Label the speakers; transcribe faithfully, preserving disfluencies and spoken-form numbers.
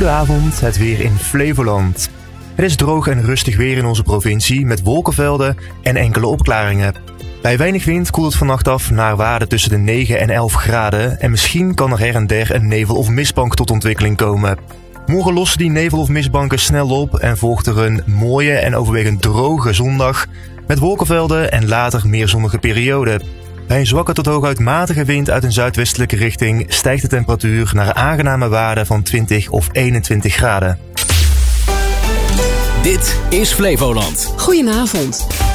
Speaker 1: Goedenavond, het weer in Flevoland. Het is droog en rustig weer in onze provincie met wolkenvelden en enkele opklaringen. Bij weinig wind koelt het vannacht af naar waarden tussen de negen en elf graden en misschien kan er her en der een nevel- of mistbank tot ontwikkeling komen. Morgen lossen die nevel- of mistbanken snel op en volgt er een mooie en overwegend droge zondag met wolkenvelden en later meer zonnige perioden. Bij een zwakke tot hooguit matige wind uit een zuidwestelijke richting stijgt de temperatuur naar aangename waarden van twintig of eenentwintig graden.
Speaker 2: Dit is Flevoland.
Speaker 3: Goedenavond.